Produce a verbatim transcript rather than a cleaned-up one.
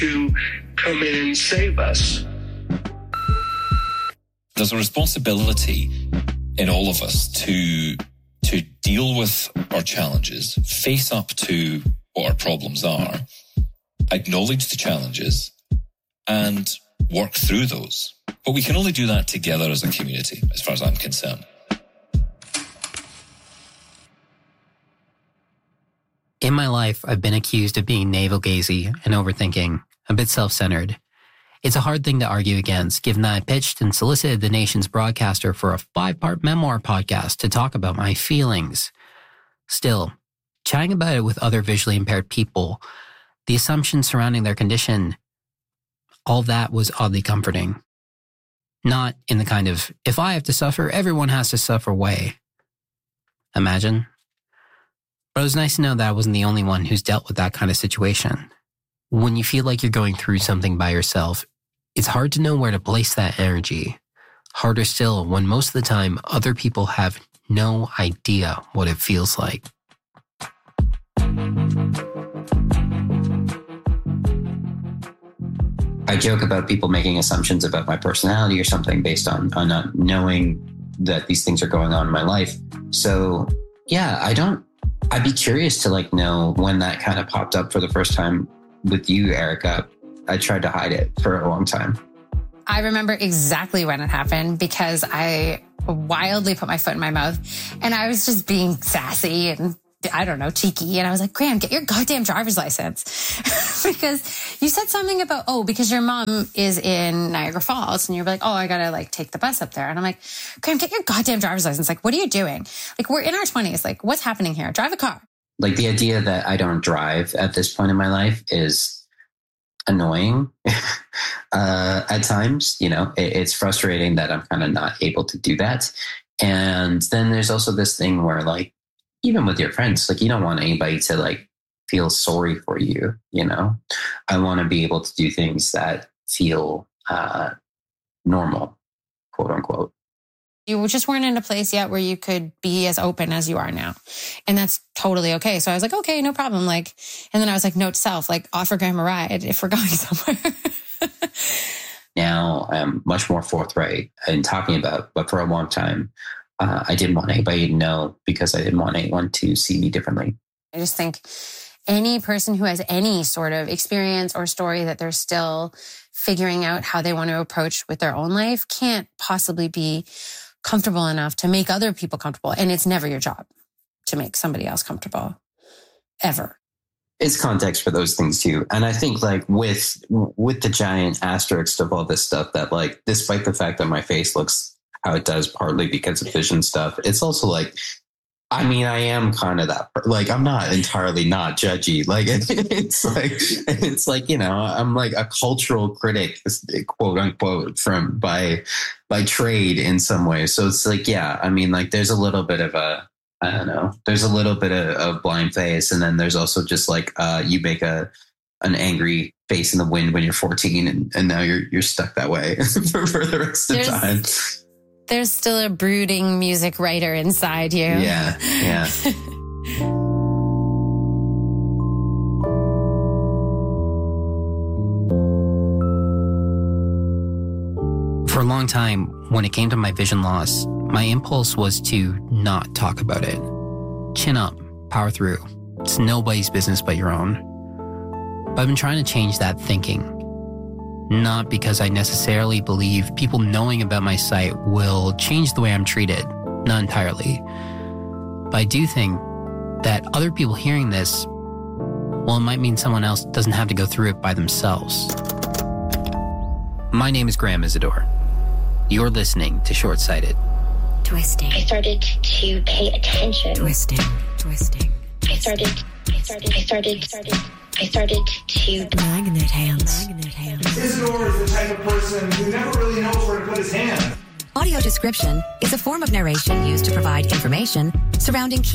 to come in and save us. There's a responsibility in all of us to to deal with our challenges, face up to what our problems are, acknowledge the challenges, and work through those. But we can only do that together as a community, as far as I'm concerned. In my life, I've been accused of being navel-gazy and overthinking, a bit self-centered. It's a hard thing to argue against, given that I pitched and solicited the nation's broadcaster for a five-part memoir podcast to talk about my feelings. Still, chatting about it with other visually impaired people, the assumptions surrounding their condition, all that was oddly comforting. Not in the kind of, if I have to suffer, everyone has to suffer way. Imagine. But it was nice to know that I wasn't the only one who's dealt with that kind of situation. When you feel like you're going through something by yourself, it's hard to know where to place that energy. Harder still when most of the time other people have no idea what it feels like. I joke about people making assumptions about my personality or something based on, on not knowing that these things are going on in my life. So yeah, I don't, I'd be curious to like know when that kind of popped up for the first time with you, Erica. I tried to hide it for a long time. I remember exactly when it happened because I wildly put my foot in my mouth and I was just being sassy and I don't know, cheeky. And I was like, Graham, get your goddamn driver's license. Because you said something about, oh, because your mom is in Niagara Falls and you're like, oh, I got to like take the bus up there. And I'm like, Graham, get your goddamn driver's license. Like, what are you doing? Like, we're in our twenties. Like, what's happening here? Drive a car. Like the idea that I don't drive at this point in my life is annoying uh, at times. You know, it, it's frustrating that I'm kind of not able to do that. And then there's also this thing where like, even with your friends, like you don't want anybody to like feel sorry for you, you know? I want to be able to do things that feel uh, normal, quote unquote. You just weren't in a place yet where you could be as open as you are now. And that's totally okay. So I was like, okay, no problem. Like, and then I was like, note to self, like offer Graham a ride if we're going somewhere. Now I'm much more forthright in talking about, but for a long time, Uh, I didn't want anybody to know because I didn't want anyone to see me differently. I just think any person who has any sort of experience or story that they're still figuring out how they want to approach with their own life can't possibly be comfortable enough to make other people comfortable. And it's never your job to make somebody else comfortable, ever. It's context for those things too. And I think like with, with the giant asterisk of all this stuff that like, despite the fact that my face looks how it does partly because of vision stuff, it's also like, I mean, I am kind of that, like, I'm not entirely not judgy. Like, it, it's like, it's like, you know, I'm like a cultural critic, quote unquote, from by, by trade in some ways. So it's like, yeah, I mean, like there's a little bit of a, I don't know, there's a little bit of, of blind face. And then there's also just like, uh, you make a, an angry face in the wind when you're fourteen and, and now you're, you're stuck that way for, for the rest of the time. There's still a brooding music writer inside you. Yeah, yeah. For a long time, when it came to my vision loss, my impulse was to not talk about it. Chin up, power through. It's nobody's business but your own. But I've been trying to change that thinking. Not because I necessarily believe people knowing about my site will change the way I'm treated. Not entirely. But I do think that other people hearing this, well, it might mean someone else doesn't have to go through it by themselves. My name is Graham Isidore. You're listening to Short-Sighted. Twisting. I started to pay attention. Twisting. Twisting. I started, I started, I started, started. I started to... Magnet hands. Magnet hands. Isidore is the type of person who never really knows where to put his hand. Audio description is a form of narration used to provide information surrounding key